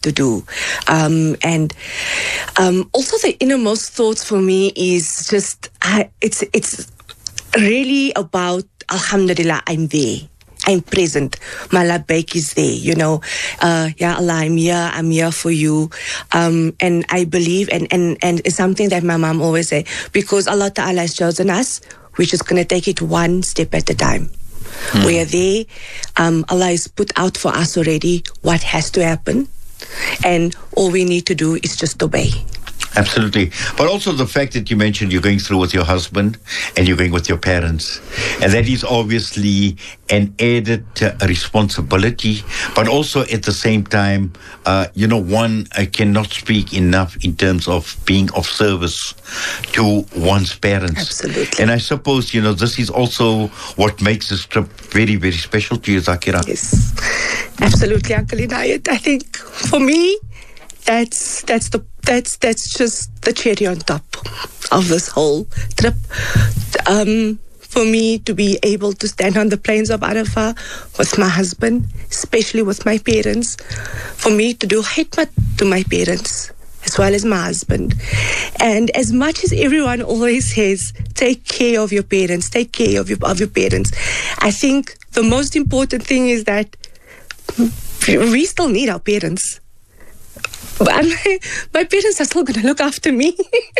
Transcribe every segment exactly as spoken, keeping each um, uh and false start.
to do. Um, and um, also the innermost thoughts for me is just, I, it's it's really about, alhamdulillah, I'm there. I'm present. My labbaik is there, you know. Uh, Ya Allah, I'm here. I'm here for you. Um, and I believe, and, and, and it's something that my mom always say, because Allah Ta'ala has chosen us, we're just going to take it one step at a time. Hmm. We are there. Um, Allah has put out for us already what has to happen. And all we need to do is just obey. Absolutely. But also the fact that you mentioned you're going through with your husband and you're going with your parents. And that is obviously an added uh, responsibility. But also at the same time, uh, you know, one uh, cannot speak enough in terms of being of service to one's parents. Absolutely. And I suppose, you know, this is also what makes this trip very, very special to you, Zakira. Yes. Absolutely, Uncle Inayat. I think for me, that's that's the that's that's just the cherry on top of this whole trip. Um, for me to be able to stand on the plains of Arafah with my husband, especially with my parents, for me to do khidmat to my parents as well as my husband. And as much as everyone always says, take care of your parents, take care of your of your parents, I think the most important thing is that we still need our parents. But my, my parents are still going to look after me.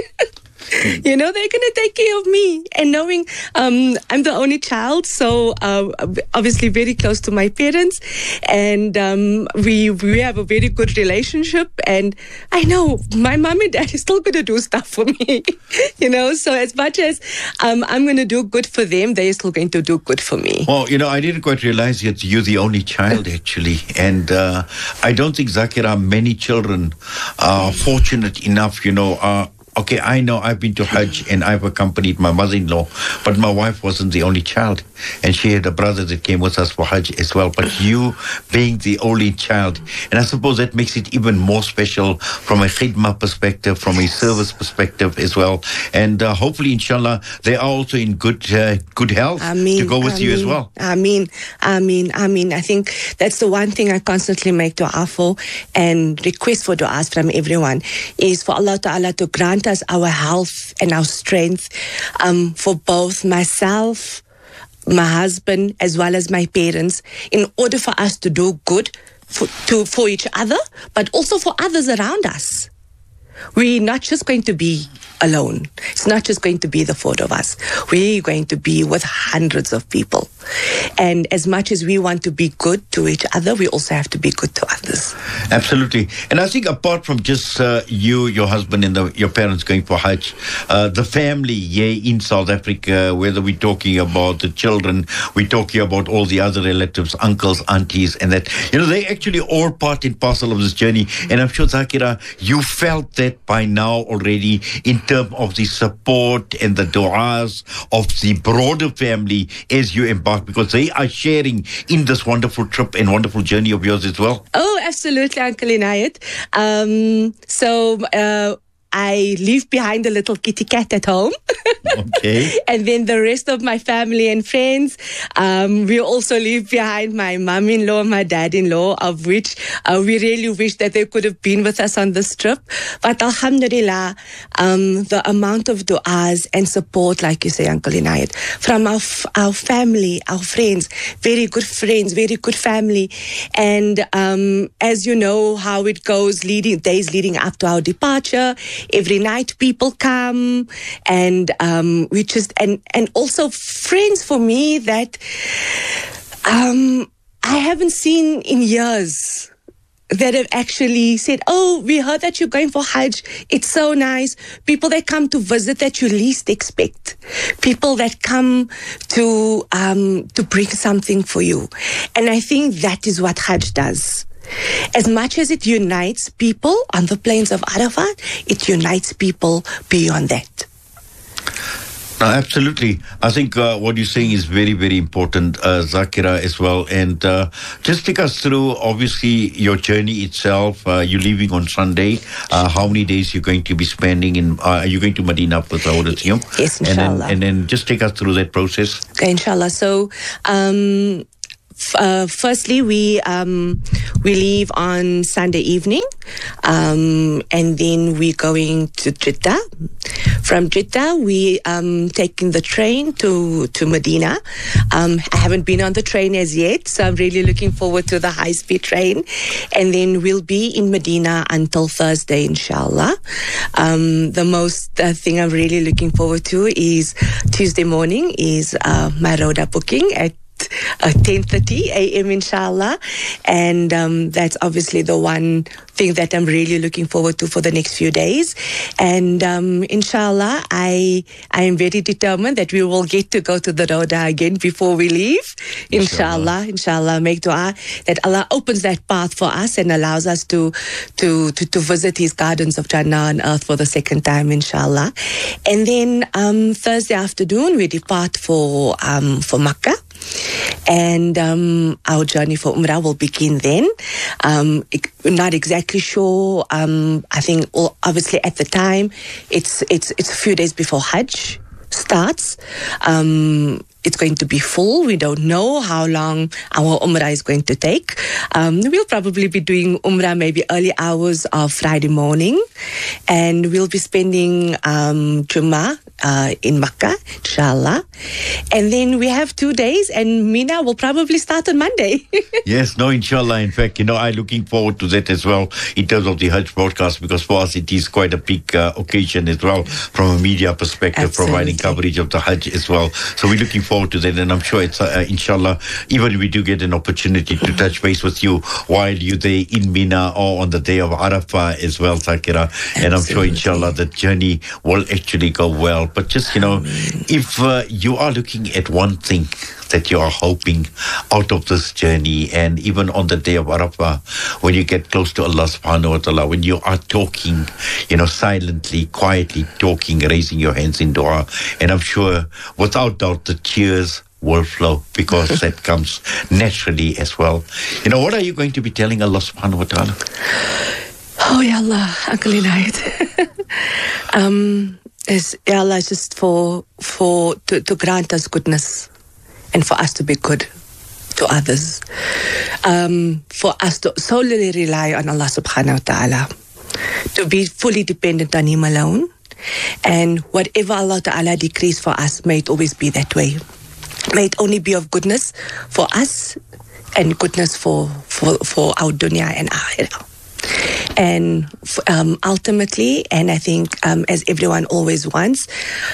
You know, they're going to take care of me. And knowing um, I'm the only child, so uh, obviously very close to my parents. And um, we we have a very good relationship. And I know my mom and dad is still going to do stuff for me. You know, so as much as um, I'm going to do good for them, they're still going to do good for me. Well, you know, I didn't quite realize that you're the only child, actually. And uh, I don't think, Zakira, many children are fortunate enough, you know, uh, okay, I know I've been to Hajj and I've accompanied my mother-in-law, but my wife wasn't the only child. And she had a brother that came with us for Hajj as well. But you being the only child, and I suppose that makes it even more special from a khidmah perspective, from a service perspective as well. And uh, hopefully, inshallah, they are also in good uh, good health Ameen, to go with Ameen, you as well. Ameen, Ameen, Ameen. I think that's the one thing I constantly make dua for and request for du'as from everyone is for Allah Ta'ala to grant us our health and our strength um, for both myself, my husband, as well as my parents, in order for us to do good for, to, for each other, but also for others around us. We're not just going to be alone. It's not just going to be the four of us. We're going to be with hundreds of people. And as much as we want to be good to each other, we also have to be good to others. Absolutely. And I think apart from just uh, you, your husband, and the, your parents going for Hajj, uh, the family yeah, in South Africa, whether we're talking about the children, we're talking about all the other relatives, uncles, aunties, and that, you know, they actually all part and parcel of this journey. And I'm sure, Zakira, you felt that by now already in terms of the support and the du'as of the broader family as you embark, because they are sharing in this wonderful trip and wonderful journey of yours as well. Oh, absolutely, Uncle Inayat. Um, so uh, I leave behind a little kitty cat at home. Okay. And then the rest of my family and friends, um, we also leave behind my mom-in-law, my dad-in-law, of which uh, we really wish that they could have been with us on this trip. But alhamdulillah, um, the amount of du'as and support, like you say, Uncle Inayat, from our, f- our family, our friends, very good friends, very good family. And um, as you know how it goes, leading days leading up to our departure, every night people come, and um, we just and and also friends for me that um, I haven't seen in years that have actually said, oh, we heard that you're going for Hajj. It's so nice. People that come to visit that you least expect. People that come to um, to bring something for you. And I think that is what Hajj does. As much as it unites people on the plains of Arafat, it unites people beyond that. No, absolutely. I think uh, what you're saying is very, very important, uh, Zakira, as well. And uh, just take us through, obviously, your journey itself. Uh, you're leaving on Sunday. Uh, how many days you're going to be spending in? Uh, are you going to Medina first, I would assume? Yes, inshallah. And then, and then just take us through that process. Okay, inshallah. So, um, f- uh, firstly, we um, we leave on Sunday evening, um, and then we're going to Jeddah. From Jeddah, we um, taking the train to to Medina. Um, I haven't been on the train as yet, so I'm really looking forward to the high-speed train. And then we'll be in Medina until Thursday, inshallah. Um, the most uh, thing I'm really looking forward to is Tuesday morning is uh, my Roda booking at uh, ten thirty a.m. inshallah, and um, that's obviously the one thing that I'm really looking forward to for the next few days. And um, inshallah, I I am very determined that we will get to go to the Roda again before we leave. Inshallah, inshallah, inshallah make dua that Allah opens that path for us and allows us to to to, to visit His gardens of Jannah on earth for the second time, inshallah. And then um, Thursday afternoon we depart for um, for Makkah. And um, our journey for Umrah will begin then. Um, we're not exactly sure. Um, I think, well, obviously, at the time, it's it's it's a few days before Hajj starts. Um, it's going to be full. We don't know how long our Umrah is going to take. Um, we'll probably be doing Umrah maybe early hours of Friday morning, and we'll be spending um, Jummah uh, in Makkah, inshallah. And then we have two days, and Mina will probably start on Monday. Yes, no, inshallah. In fact, you know, I'm looking forward to that as well in terms of the Hajj broadcast, because for us it is quite a big uh, occasion as well from a media perspective, Absolutely. providing coverage of the Hajj as well. So we're looking forward to that, and I'm sure it's, uh, inshallah, even we do get an opportunity to touch base with you while you're there in Mina or on the day of Arafah as well, Zakira. And I'm sure, inshallah, the journey will actually go well. But just, you know, Amen. if uh, you are looking at one thing that you are hoping out of this journey, and even on the day of Arafah, when you get close to Allah subhanahu wa ta'ala, when you are talking, you know, silently, quietly talking, raising your hands in dua, and I'm sure, without doubt, the tears will flow, because that comes naturally as well. You know, what are you going to be telling Allah subhanahu wa ta'ala? Oh, Ya Allah, Uncle Inayat. um, is, Ya Allah, just for, for to, to grant us goodness, and for us to be good to others, um, for us to solely rely on Allah subhanahu wa ta'ala, to be fully dependent on Him alone, and whatever Allah ta'ala decrees for us, may it always be that way. May it only be of goodness for us, and goodness for, for, for our dunya and akhirah. And um, ultimately, and I think um, as everyone always wants,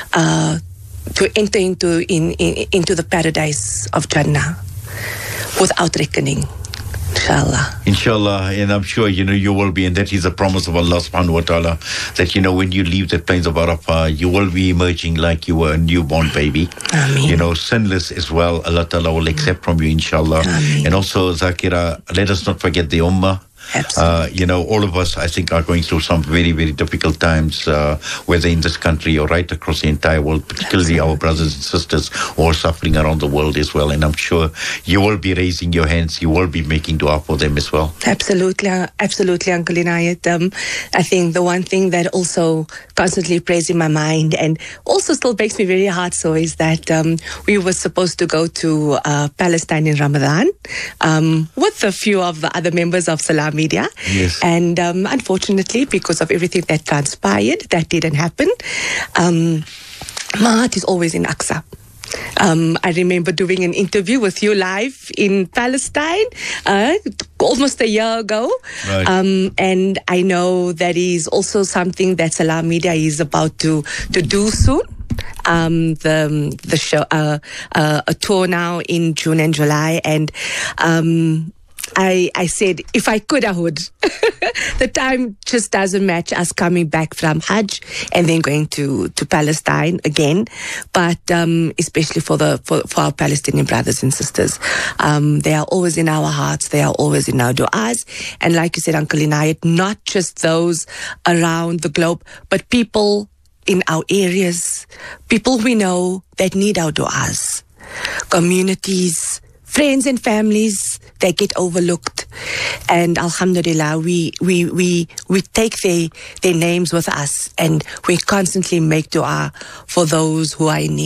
uh, to enter into in, in into the paradise of Jannah without reckoning, inshallah. Inshallah, and I'm sure, you know, you will be, and that is a promise of Allah subhanahu wa ta'ala, that, you know, when you leave the plains of Arafah, you will be emerging like you were a newborn baby. Ameen. You know, sinless as well. Allah ta'ala will accept from you, inshallah. Ameen. And also, Zakira, let us not forget the ummah. Uh, you know, all of us, I think, are going through some very, very difficult times, uh, whether in this country or right across the entire world, particularly Absolutely. Our brothers and sisters who are suffering around the world as well. And I'm sure you will be raising your hands, you will be making dua for them as well. Absolutely, absolutely, Uncle Inayat. Um, I think the one thing that also constantly plays in my mind and also still makes me very heart sore is that um, we were supposed to go to uh, Palestine in Ramadan um, with a few of the other members of Salam Media. Yes. And um, unfortunately, because of everything that transpired, that didn't happen. Um, my heart is always in Aqsa. Um, I remember doing an interview with you live in Palestine uh, almost a year ago. Right. Um, and I know that is also something that Salam Media is about to, to do soon. Um, the the show, uh, uh, a tour now in June and July. And um, I, I said, if I could, I would. The time just doesn't match us coming back from Hajj and then going to, to Palestine again. But um, especially for the for, for our Palestinian brothers and sisters, um, they are always in our hearts. They are always in our du'as. And like you said, Uncle Inayat, not just those around the globe, but people in our areas, people we know that need our du'as, communities, friends and families that get overlooked. And alhamdulillah, we we we we take their their names with us, and we constantly make dua for those who are in need.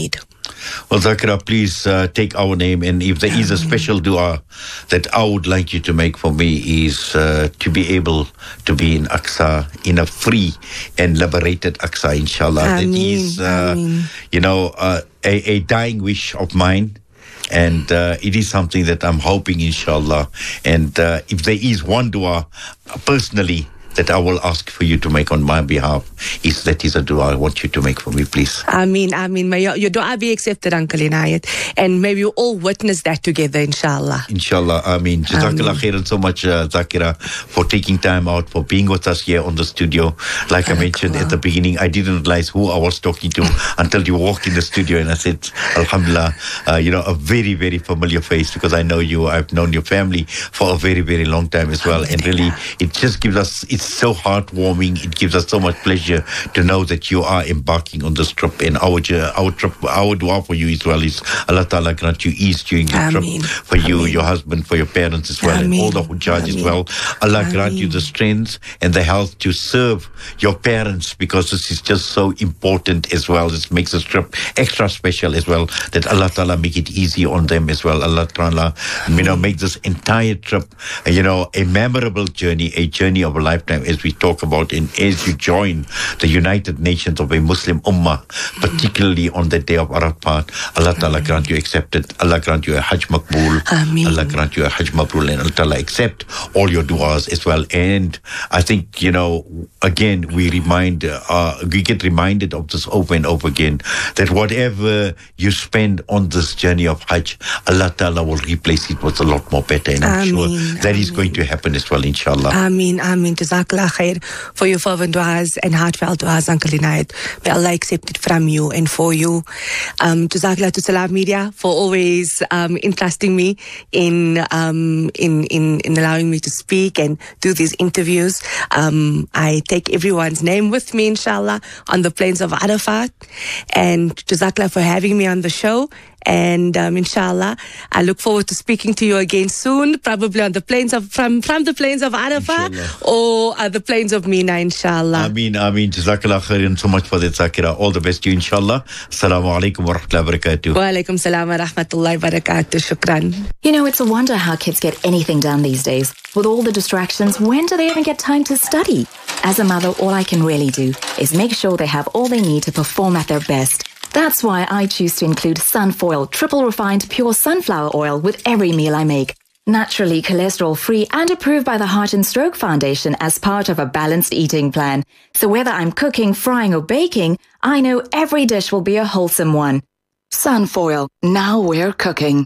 Well, Zakira, please uh, take our name, and if there is a special dua that I would like you to make for me is uh, to be able to be in Aqsa, in a free and liberated Aqsa, inshallah. Ameen, that is, uh, you know, uh, a, a dying wish of mine. And uh, it is something that I'm hoping, inshallah. And uh, if there is one dua, uh, personally, that I will ask for you to make on my behalf, is that is a dua I want you to make for me, please. Ameen, Ameen. May your, your dua be accepted, Uncle Inayat. And may we all witness that together, inshallah. Inshallah, Ameen. Jazakallah khairan so much, uh, Zakira, for taking time out, for being with us here on the studio. Like I mentioned at the beginning, I didn't realize who I was talking to until you walked in the studio, and I said, Alhamdulillah, uh, you know, a very, very familiar face, because I know you, I've known your family for a very, very long time as well. And really, it just gives us, it's so heartwarming. It gives us so much pleasure to know that you are embarking on this trip. And our our trip, our dua for you as well is Allah Ta'ala grant you ease during the Ameen. trip, for you, Ameen. your husband, for your parents as well, Ameen. and all the Hujjaj as Ameen. well. Allah Ameen. grant you the strength and the health to serve your parents, because this is just so important as well. This makes this trip extra special as well, that Allah Ta'ala make it easy on them as well. Allah Ta'ala, you know, make this entire trip, you know, a memorable journey, a journey of a lifetime, as we talk about, and as you join the United Nations of a Muslim Ummah, particularly on the day of Arafat. Allah Ta'ala grant you accepted. Allah grant you a Hajj Maqbool. Ameen. Allah grant you a Hajj Mabrur, and Allah Ta'ala accept all your du'as as well. And I think, you know, again, we remind, uh, we get reminded of this over and over again, that whatever you spend on this journey of Hajj, Allah Ta'ala will replace it with a lot more better. And I'm Ameen. sure that is going to happen as well, inshallah. Ameen, Ameen. Jazakallah khair for your fervent du'as and heartfelt du'as, Uncle Inayat. May Allah accept it from you and for you. Um, Jazakallah to Salam Media for always um, entrusting me in, um, in in in allowing me to speak and do these interviews. Um, I take everyone's name with me, inshallah, on the plains of Arafat. And Jazakallah for having me on the show. And um, inshallah, I look forward to speaking to you again soon, probably on the plains of from from the plains of Arafah, Inshallah. or uh, the plains of Mina, inshallah. Ameen, Ameen. Jazakallah khairan so much for that, Zakira. All the best to you, inshallah. Assalamu alaikum wa rahmatullahi wa barakatuh. Wa alaikum salam wa rahmatullahi wa barakatuh. Shukran. You know, it's a wonder how kids get anything done these days. With all the distractions, when do they even get time to study? As a mother, all I can really do is make sure they have all they need to perform at their best. That's why I choose to include Sunfoil triple refined pure sunflower oil with every meal I make. Naturally cholesterol free and approved by the Heart and Stroke Foundation as part of a balanced eating plan. So whether I'm cooking, frying or baking, I know every dish will be a wholesome one. Sunfoil, now we're cooking.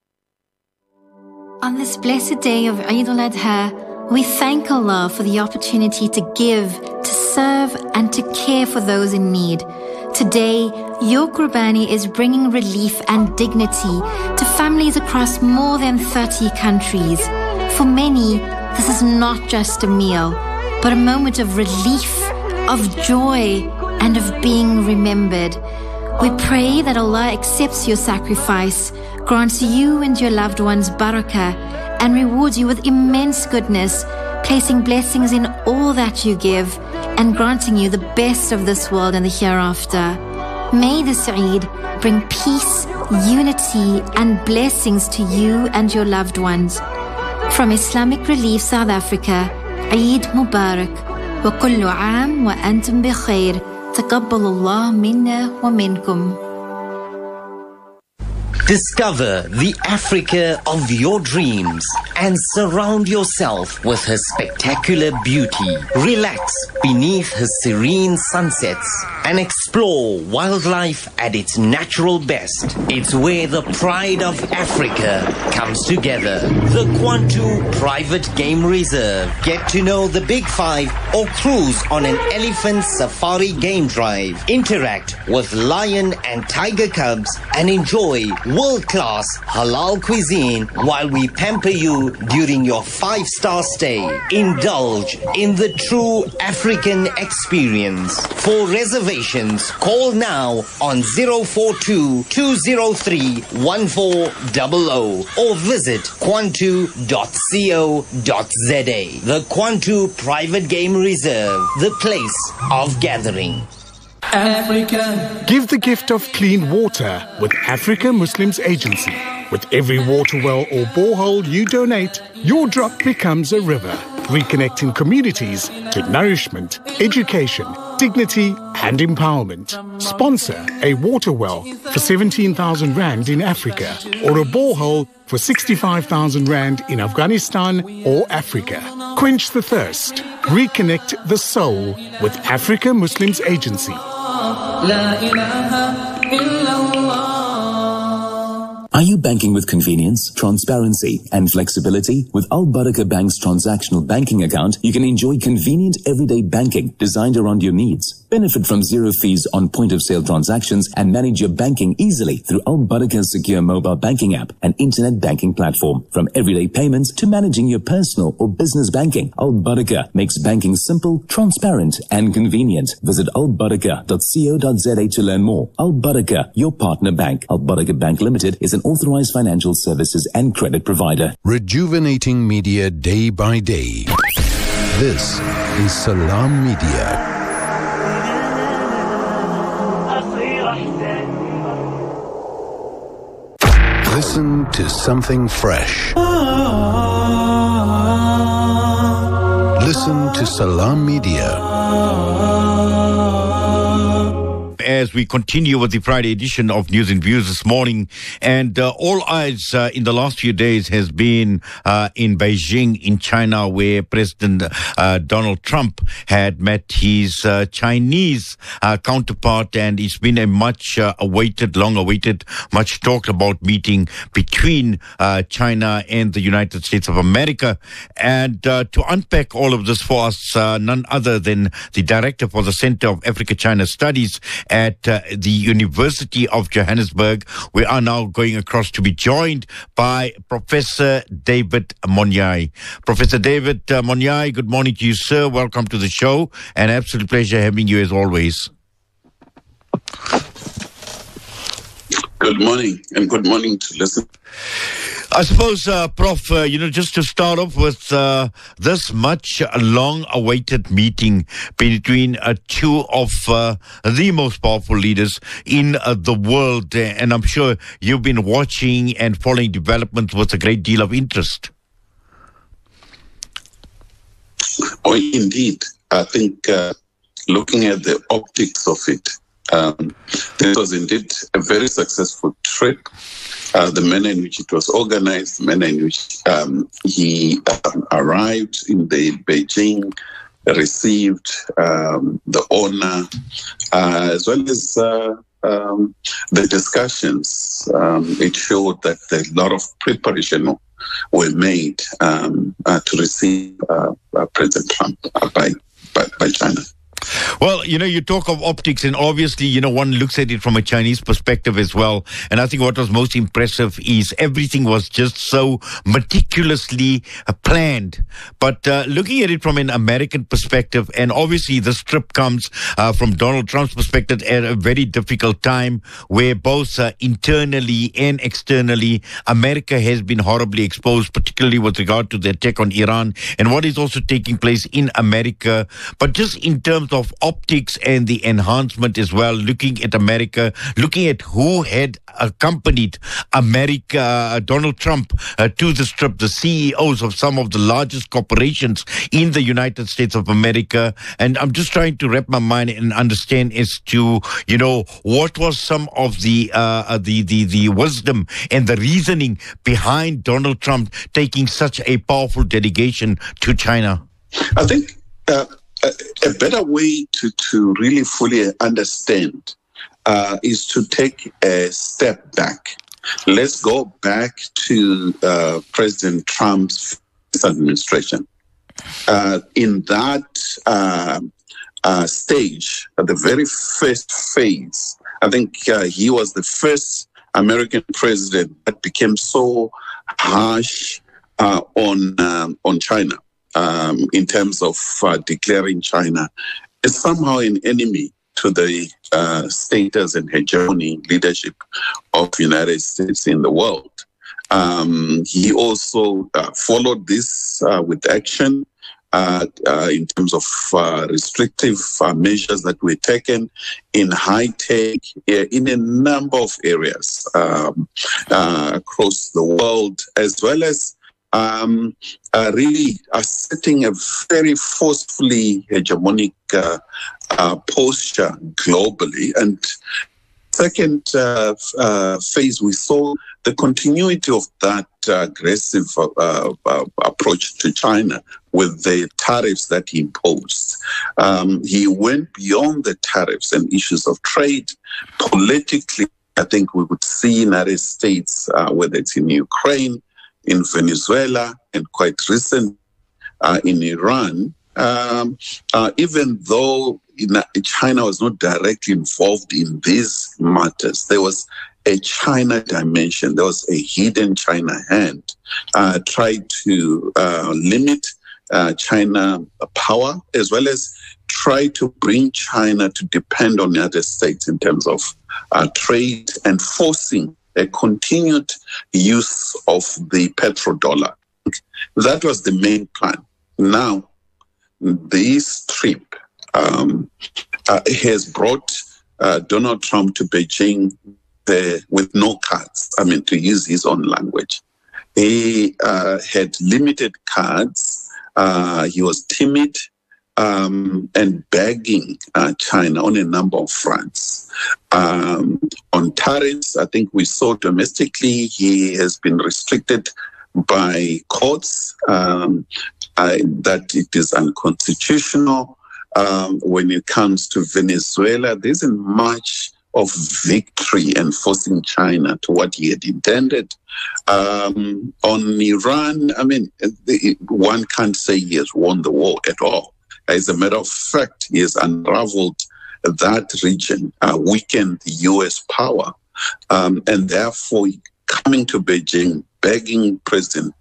On this blessed day of Eid al-Adha, we thank Allah for the opportunity to give, to serve and to care for those in need. Today, your Qurbani is bringing relief and dignity to families across more than thirty countries. For many, this is not just a meal, but a moment of relief, of joy, and of being remembered. We pray that Allah accepts your sacrifice, grants you and your loved ones barakah, and rewards you with immense goodness, placing blessings in all that you give, and granting you the best of this world and the hereafter. May this Eid bring peace, unity and blessings to you and your loved ones. From Islamic Relief South Africa, Eid Mubarak, wa kullu aam wa antum bi khair, taqabbal Allah minna wa minkum. Discover the Africa of your dreams and surround yourself with her spectacular beauty. Relax beneath her serene sunsets and explore wildlife at its natural best. It's where the pride of Africa comes together. The Kwantu Private Game Reserve. Get to know the Big Five or cruise on an elephant safari game drive. Interact with lion and tiger cubs and enjoy world-class halal cuisine while we pamper you during your five-star stay. Indulge in the true African experience. For reservations, call now on zero four two, two zero three, one four zero zero or visit kwantu dot co dot za. The Kwantu Private Game Reserve, the place of gathering. Africa. Give the gift of clean water with Africa Muslims Agency. With every water well or borehole you donate, your drop becomes a river, reconnecting communities to nourishment, education, dignity and empowerment. Sponsor a water well for seventeen thousand rand in Africa or a borehole for sixty-five thousand rand in Afghanistan or Africa. Quench the thirst. Reconnect the soul with Africa Muslims Agency. Are you banking with convenience, transparency, and flexibility? With Al Barakah Bank's transactional banking account, you can enjoy convenient everyday banking designed around your needs. Benefit from zero fees on point-of-sale transactions and manage your banking easily through Al Barakah's secure mobile banking app and internet banking platform. From everyday payments to managing your personal or business banking, Al Barakah makes banking simple, transparent, and convenient. Visit al barakah dot co dot za to learn more. Al Barakah, your partner bank. Al Barakah Bank Limited is an authorized financial services and credit provider. Rejuvenating media day by day. This is Salam Media. Listen to something fresh. Listen to Salam Media. As we continue with the Friday edition of News and Views this morning, and uh, all eyes uh, in the last few days has been uh, in Beijing in China, where President uh, Donald Trump had met his uh, Chinese uh, counterpart, and it's been a much uh, awaited, long awaited, much talked about meeting between uh, China and the United States of America. And uh, to unpack all of this for us, uh, none other than the director for the Center of Africa-China Studies at uh, the University of Johannesburg. We are now going across to be joined by Professor David Monyae. Professor David uh, Monyae, good morning to you, sir. Welcome to the show. An absolute pleasure having you as always. Good morning, and good morning to listen. I suppose, uh, Prof, uh, you know, just to start off with uh, this much long-awaited meeting between uh, two of uh, the most powerful leaders in uh, the world, and I'm sure you've been watching and following developments with a great deal of interest. Oh, indeed. I think uh, looking at the optics of it, um, this was indeed a very successful trip. Uh, the manner in which it was organized, the manner in which um, he um, arrived in the Beijing, received um, the honor, uh, as well as uh, um, the discussions. Um, it showed that a lot of preparation were made um, uh, to receive uh, uh, President Trump uh, by, by by China. Well, you know, you talk of optics, and obviously, you know, one looks at it from a Chinese perspective as well. And I think what was most impressive is everything was just so meticulously uh, planned. But uh, looking at it from an American perspective, and obviously this trip comes uh, from Donald Trump's perspective at a very difficult time where both uh, internally and externally, America has been horribly exposed, particularly with regard to the attack on Iran and what is also taking place in America. But just in terms of optics and the enhancement as well, looking at America, looking at who had accompanied America, uh, Donald Trump, uh, to this trip, the C E Os of some of the largest corporations in the United States of America. And I'm just trying to wrap my mind and understand as to, you know, what was some of the, uh, the, the, the wisdom and the reasoning behind Donald Trump taking such a powerful delegation to China? I think uh, a, a better way to, to really fully understand uh, is to take a step back. Let's go back to uh, President Trump's administration. Uh, in that uh, uh, stage, at the very first phase, I think uh, he was the first American president that became so harsh uh, on um, on China um, in terms of uh, declaring China as somehow an enemy to the uh, status and hegemony leadership of the United States in the world. Um, he also uh, followed this uh, with action uh, uh, in terms of uh, restrictive uh, measures that were taken in high tech, uh, in a number of areas um, uh, across the world, as well as um, uh, really uh, setting a very forcefully hegemonic uh, uh, posture globally. And second uh, uh, phase, we saw the continuity of that uh, aggressive uh, uh, approach to China with the tariffs that he imposed. Um, he went beyond the tariffs and issues of trade. Politically, I think we would see United States, uh, whether it's in Ukraine, in Venezuela, and quite recent uh, in Iran, um, uh, even though China was not directly involved in these matters, there was a China dimension, there was a hidden China hand, uh, tried to uh, limit uh, China power, as well as try to bring China to depend on the United States in terms of uh, trade and forcing a continued use of the petrodollar. That was the main plan. Now, this trip um, uh, has brought uh, Donald Trump to Beijing uh, with no cards, I mean, to use his own language. He uh, had limited cards. Uh, he was timid um, and begging uh, China on a number of fronts. Um, on tariffs, I think we saw domestically he has been restricted by courts um, uh, that it is unconstitutional. Um, when it comes to Venezuela, there isn't much of victory enforcing China to what he had intended. Um, on Iran, I mean, the, one can't say he has won the war at all. As a matter of fact, he has unraveled that region, uh, weakened the U S power, um, and therefore coming to Beijing, begging President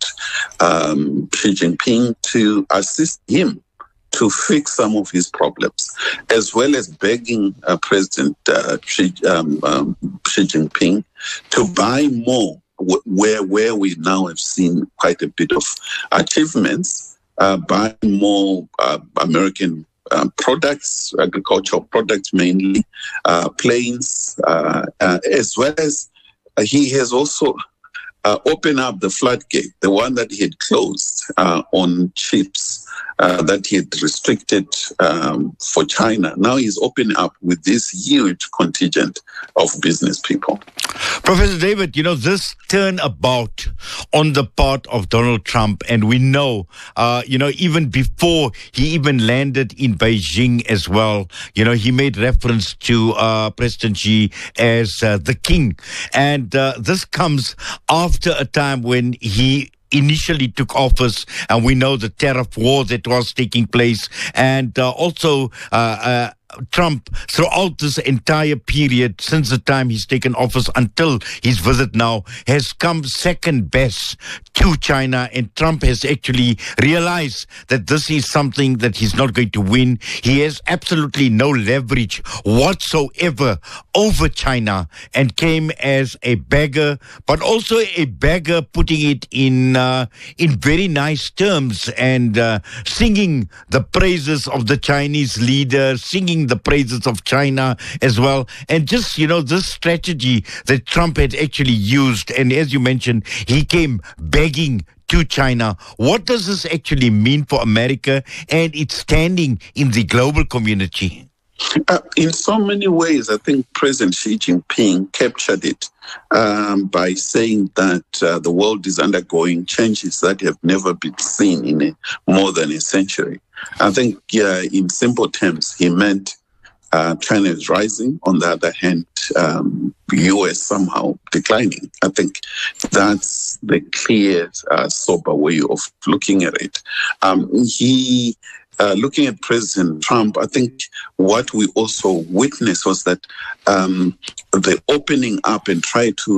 um, Xi Jinping to assist him to fix some of his problems, as well as begging uh, President uh, Xi, um, um, Xi Jinping to buy more, where, where we now have seen quite a bit of achievements, uh, buy more uh, American uh, products, agricultural products mainly, uh, planes, uh, uh, as well as uh, he has also uh, opened up the floodgate, the one that he had closed uh, on chips. Uh, that he had restricted um, for China. Now he's opening up with this huge contingent of business people. Professor David, you know, this turnabout on the part of Donald Trump, and we know, uh, you know, even before he even landed in Beijing as well, you know, he made reference to uh, President Xi as uh, the king. And uh, this comes after a time when he initially took office, and we know the tariff war that was taking place, and uh, also uh, uh, Trump, throughout this entire period, since the time he's taken office until his visit now, has come second best to China, and Trump has actually realized that this is something that he's not going to win. He has absolutely no leverage whatsoever over China, and came as a beggar, but also a beggar putting it in uh, in very nice terms, and uh, singing the praises of the Chinese leader, singing the praises of China as well. And just, you know, this strategy that Trump had actually used, and as you mentioned, he came begging to China. What does this actually mean for America and its standing in the global community? Uh, in so many ways, I think President Xi Jinping captured it um, by saying that uh, the world is undergoing changes that have never been seen in a, more than a century. I think uh, in simple terms, he meant uh, China is rising. On the other hand, um, U S somehow declining. I think that's the clear, uh, sober way of looking at it. Um, he... Uh, looking at President Trump, I think what we also witnessed was that um, the opening up and try to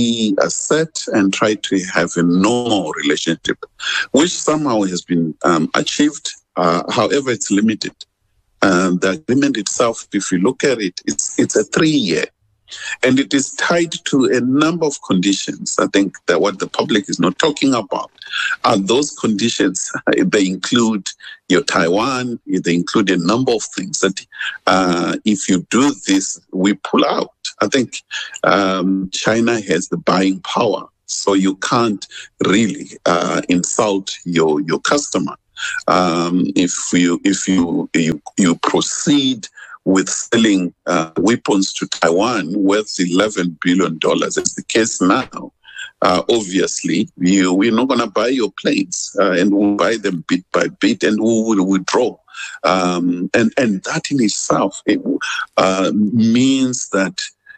reassert and try to have a normal relationship, which somehow has been um, achieved. Uh, however, it's limited. Uh, the agreement itself, if you look at it, it's it's a three-year And it is tied to a number of conditions. I think that what the public is not talking about are those conditions. They include your Taiwan, they include a number of things that uh, if you do this, we pull out. I think um, China has the buying power, so you can't really uh, insult your, your customer. Um, if you if you you, you proceed with selling uh, weapons to Taiwan worth eleven billion dollars, as the case now, uh, obviously you, we're not going to buy your planes, uh, and we'll buy them bit by bit, and we will withdraw. Um, and and that in itself it, uh, means that.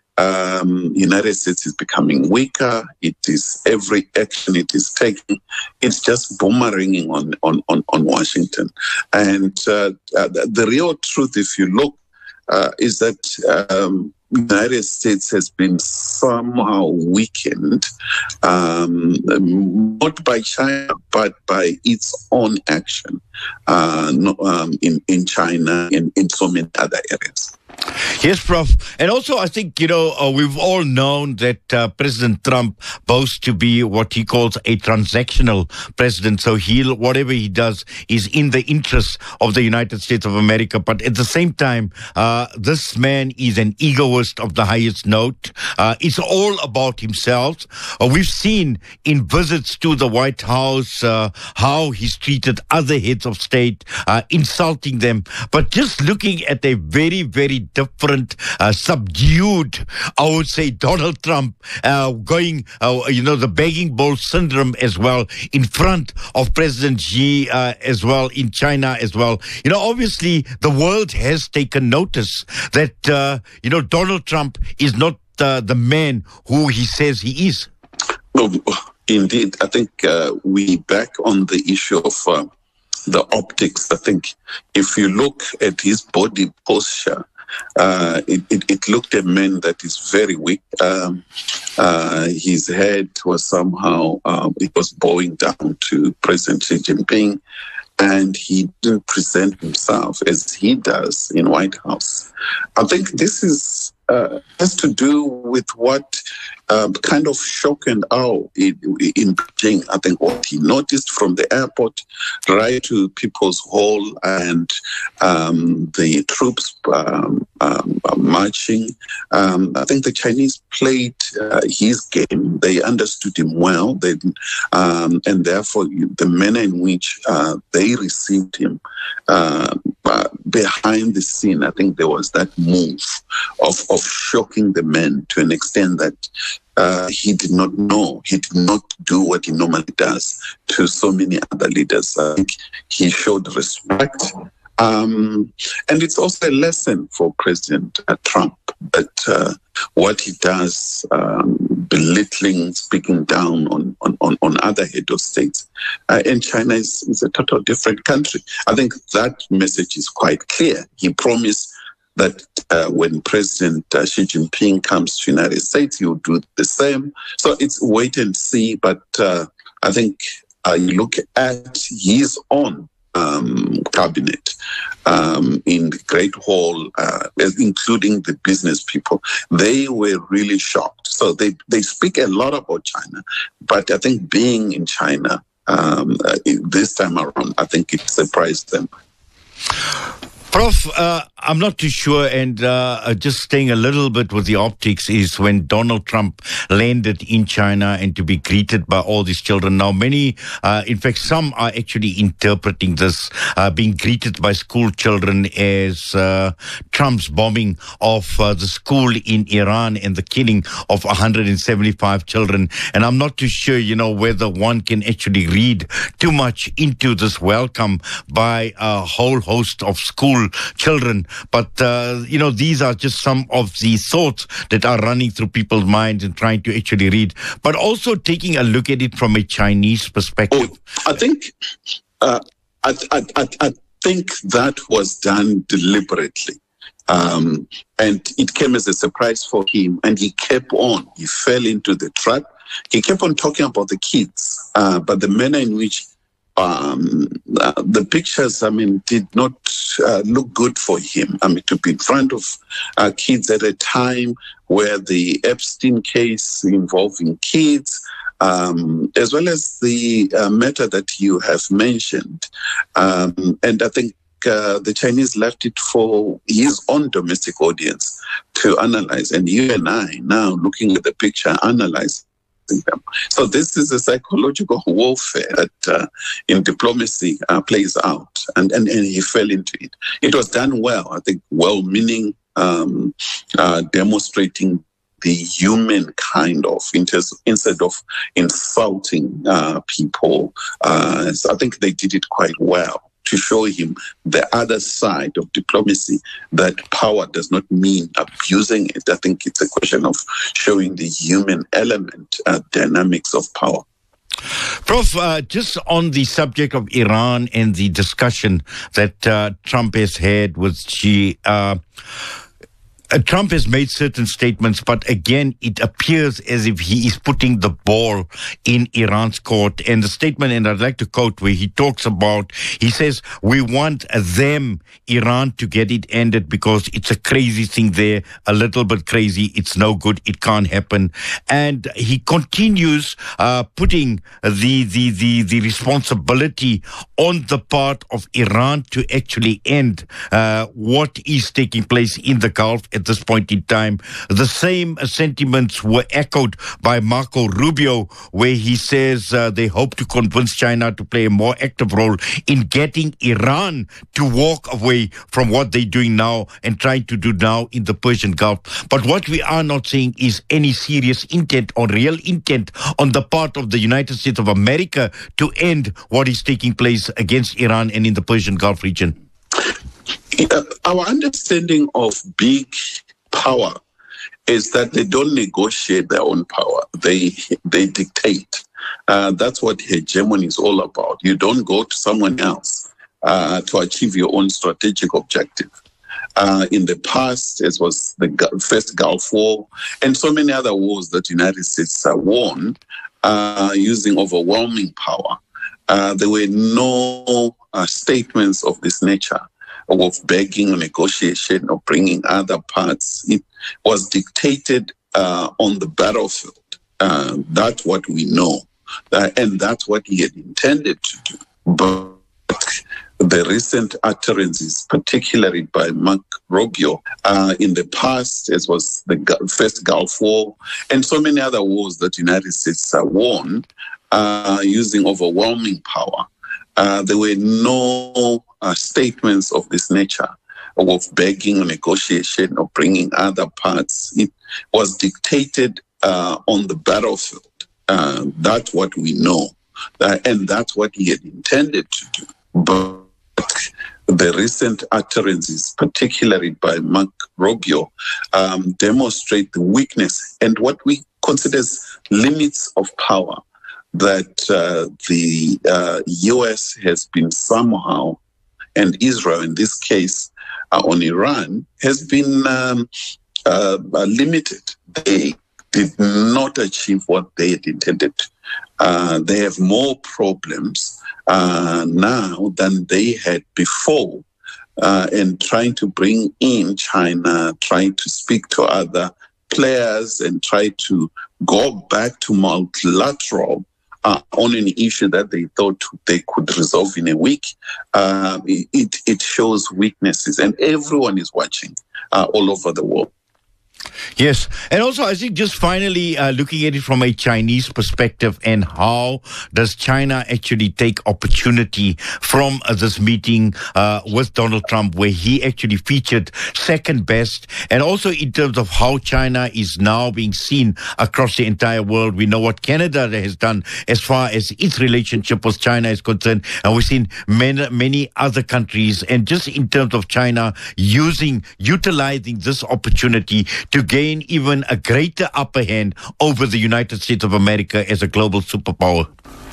Um, United States is becoming weaker. It is every action it is taking, it's just boomeranging on on on, on Washington. And uh, uh, the, the real truth, if you look, uh, is that um, United States has been somehow weakened, um, not by China, but by its own action uh, no, um, in in China and in so many other areas. Yes, Professor And also, I think, you know, uh, we've all known that uh, President Trump boasts to be what he calls a transactional president. So he'll, whatever he does is in the interest of the United States of America. But at the same time, uh, this man is an egoist of the highest note. Uh, it's all about himself. Uh, we've seen in visits to the White House uh, how he's treated other heads of state, uh, insulting them. But just looking at a very, very different, uh, subdued, I would say, Donald Trump uh, going, uh, you know, the begging bowl syndrome as well in front of President Xi uh, as well in China as well. You know, obviously the world has taken notice that, uh, you know, Donald Trump is not uh, the man who he says he is. No, indeed. I think uh, we back on the issue of uh, the optics. I think if you look at his body posture, Uh, it, it, it looked a man that is very weak. Um, uh, his head was somehow, um, it was bowing down to President Xi Jinping, and he didn't present himself as he does in White House. I think this is uh, has to do with what uh, kind of shock and awe in, in Beijing. I think what he noticed from the airport right to People's Hall and um, the troops um, um, marching. Um, I think the Chinese played uh, his game. They understood him well, they, um, and therefore the manner in which uh, they received him uh, uh, behind the scene, I think there was that move of, of shocking the man to an extent that Uh, he did not know, he did not do what he normally does to so many other leaders. I think he showed respect. Um, and it's also a lesson for President uh, Trump that uh, what he does, um, belittling, speaking down on, on, on, on other head of states. Uh, and China is, is a total different country. I think that message is quite clear. He promised that uh, when President uh, Xi Jinping comes to the United States, he will do the same. So it's wait and see. But uh, I think uh, you look at his own um, cabinet um, in the Great Hall, uh, including the business people, they were really shocked. So they, they speak a lot about China. But I think being in China um, uh, this time around, I think it surprised them. Prof, uh, I'm not too sure, and uh, just staying a little bit with the optics is when Donald Trump landed in China and to be greeted by all these children. Now, many, uh, in fact, some are actually interpreting this, uh, being greeted by school children as uh, Trump's bombing of uh, the school in Iran and the killing of one hundred seventy-five children. And I'm not too sure, you know, whether one can actually read too much into this welcome by a whole host of school children. But, uh, you know, these are just some of the thoughts that are running through people's minds and trying to actually read, but also taking a look at it from a Chinese perspective. Oh, I think, uh, I, I, I, I think that was done deliberately. Um, and it came as a surprise for him, and he kept on. He fell into the trap. He kept on talking about the kids, uh, but the manner in which um, uh, the pictures, I mean, did not uh, look good for him. I mean, to be in front of uh, kids at a time where the Epstein case involving kids, um, as well as the uh, matter that you have mentioned. Um, and I think uh, the Chinese left it for his own domestic audience to analyze. And you and I now looking at the picture, analyze them. So this is a psychological warfare that uh, in diplomacy uh, plays out, and, and, and he fell into it. It was done well, I think, well-meaning, um, uh, demonstrating the human kind of, instead of insulting uh, people. Uh, so I think they did it quite well to show him the other side of diplomacy, that power does not mean abusing it. I think it's a question of showing the human element, uh, dynamics of power. Prof, uh, just on the subject of Iran and the discussion that uh, Trump has had with Xi, uh, Uh, Trump has made certain statements, but again, it appears as if he is putting the ball in Iran's court. And the statement, and I'd like to quote where he talks about, he says, we want them, Iran, to get it ended because it's a crazy thing there, a little bit crazy. It's no good. It can't happen. And he continues uh, putting the, the, the, the responsibility on the part of Iran to actually end uh, what is taking place in the Gulf at this point in time. The same sentiments were echoed by Marco Rubio, where he says uh, they hope to convince China to play a more active role in getting Iran to walk away from what they're doing now and trying to do now in the Persian Gulf. But what we are not seeing is any serious intent or real intent on the part of the United States of America to end what is taking place against Iran and in the Persian Gulf region. Uh, our understanding of big power is that they don't negotiate their own power. They they dictate. Uh, that's what hegemony is all about. You don't go to someone else uh, to achieve your own strategic objective. Uh, in the past, it was the first Gulf War and so many other wars that the United States uh, won uh, using overwhelming power. Uh, there were no uh, statements of this nature, of begging or negotiation or bringing other parts. It was dictated uh, on the battlefield. Uh, that's what we know. Uh, and that's what he had intended to do. But the recent utterances, particularly by Mark Rubio, uh, in the past, it was the first Gulf War and so many other wars that the United States uh, won uh, using overwhelming power. Uh, there were no uh, statements of this nature, of begging or negotiation or bringing other parts. It was dictated uh, on the battlefield. Uh, that's what we know. Uh, and that's what he had intended to do. But the recent utterances, particularly by Mark Rubio, um, demonstrate the weakness and what we consider as limits of power that uh, the uh, U S has been somehow, and Israel in this case uh, on Iran, has been um, uh, limited. They did not achieve what they had intended. Uh, they have more problems uh, now than they had before, uh, and trying to bring in China, trying to speak to other players and try to go back to multilateral Uh, on an issue that they thought they could resolve in a week, uh, it, it shows weaknesses, and everyone is watching uh, all over the world. Yes. And also, I think just finally uh, looking at it from a Chinese perspective, and how does China actually take opportunity from uh, this meeting uh, with Donald Trump, where he actually featured second best, and also in terms of how China is now being seen across the entire world. We know what Canada has done as far as its relationship with China is concerned, and we've seen many, many other countries. And just in terms of China using, utilizing this opportunity to gain even a greater upper hand over the United States of America as a global superpower?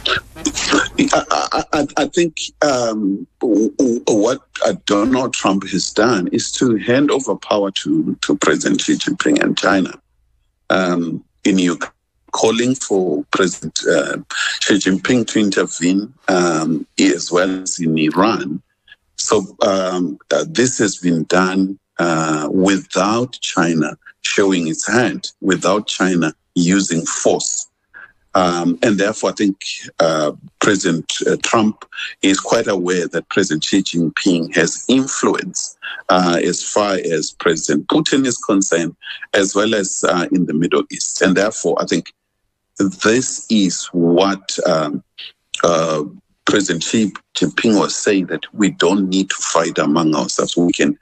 I, I, I think um, what Donald Trump has done is to hand over power to, to President Xi Jinping and China um, in Ukraine. calling for President uh, Xi Jinping to intervene, um, as well as in Iran. So um, uh, this has been done uh, without China showing its hand, without China using force. Um, and therefore, I think uh, President uh, Trump is quite aware that President Xi Jinping has influence uh, as far as President Putin is concerned, as well as uh, in the Middle East. And therefore, I think this is what um, uh, President Xi Jinping was saying, that we don't need to fight among ourselves. We can